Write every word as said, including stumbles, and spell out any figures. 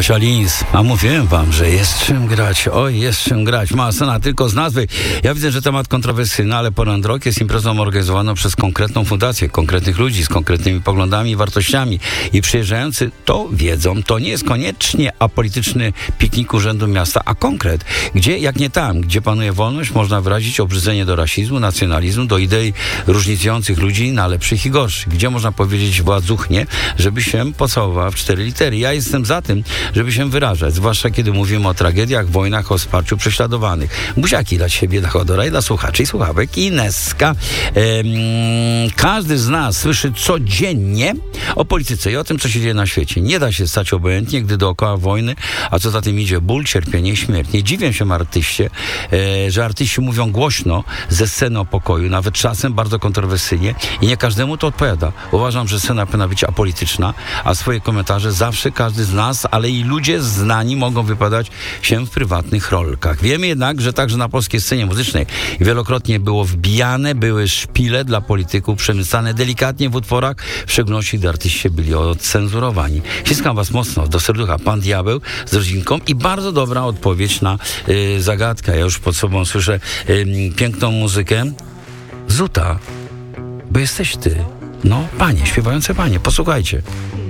Kasia Lins, a mówiłem wam, że jest czym grać, oj, jest czym grać, mała scena tylko z nazwy. Ja widzę, że temat kontrowersyjny, ale Poland Rock jest imprezą organizowaną przez konkretną fundację, konkretnych ludzi z konkretnymi poglądami i wartościami i przyjeżdżający to wiedzą, to nie jest koniecznie apolityczny piknik urzędu miasta, a konkret, gdzie jak nie tam, gdzie panuje wolność, można wyrazić obrzydzenie do rasizmu, nacjonalizmu, do idei różnicujących ludzi na lepszych i gorszych, gdzie można powiedzieć władzuchnie, żeby się pocałowała w cztery litery. Ja jestem za tym, żeby się wyrażać, zwłaszcza kiedy mówimy o tragediach, wojnach, o wsparciu prześladowanych. Buziaki dla siebie, dla Chodora i dla słuchaczy i słuchawek i Neska. Ehm, każdy z nas słyszy codziennie o polityce i o tym, co się dzieje na świecie. Nie da się stać obojętnie, gdy dookoła wojny, a co za tym idzie ból, cierpienie i śmierć. Nie dziwię się artyście, e, że artyści mówią głośno ze sceny o pokoju, nawet czasem bardzo kontrowersyjnie i nie każdemu to odpowiada. Uważam, że scena powinna być apolityczna, a swoje komentarze zawsze każdy z nas, ale i ludzie znani mogą wypadać się w prywatnych rolkach. Wiemy jednak, że także na polskiej scenie muzycznej wielokrotnie było wbijane, były szpile dla polityków, przemycane delikatnie w utworach, w szczególności gdy artyści byli odcenzurowani. Ściskam was mocno do serducha, Pan Diabeł z rodzinką i bardzo dobra odpowiedź na y, zagadkę. Ja już pod sobą słyszę y, piękną muzykę. Zuta, bo jesteś ty. No, panie, śpiewające panie, posłuchajcie.